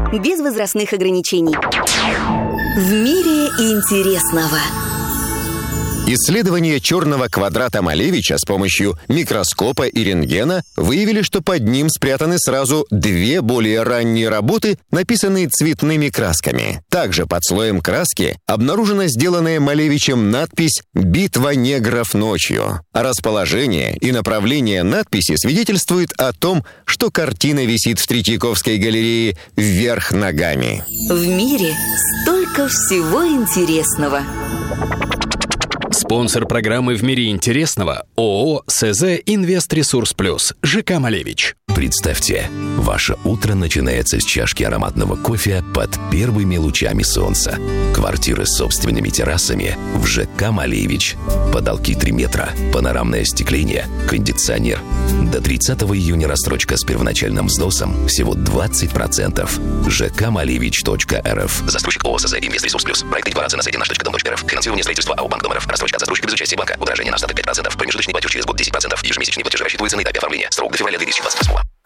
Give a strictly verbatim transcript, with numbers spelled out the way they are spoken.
без возрастных ограничений. В мире интересного. Исследования черного квадрата Малевича с помощью микроскопа и рентгена выявили, что под ним спрятаны сразу две более ранние работы, написанные цветными красками. Также под слоем краски обнаружена сделанная Малевичем надпись «Битва негров ночью». А расположение и направление надписи свидетельствует о том, что картина висит в Третьяковской галерее вверх ногами. В мире столько всего интересного. Спонсор программы «В мире интересного» ООО «СЗ Инвест-Ресурс Плюс» ЖК «Малевич». Представьте, ваше утро начинается с чашки ароматного кофе под первыми лучами солнца. Квартиры с собственными террасами в ЖК «Малевич». Потолки три метра, панорамное остекление, кондиционер. До тридцатого июня рассрочка с первоначальным взносом всего двадцать процентов. ЖК Малевич точка эр эф. Застройщик ООО «СЗ Инвест-Ресурс Плюс». Проект декларации на сайте наш точка дом точка эр эф. Финансирование строительства АО «Банк Дом эр эф». Рассрочка от застройщика без участия банка. Удорожание на остаток пять процентов. Промежуточный платеж через год десять процентов. Ежемесячный платеж рассчитывается на этапе оформления. Срок до февраля две тысячи двадцать восьмого.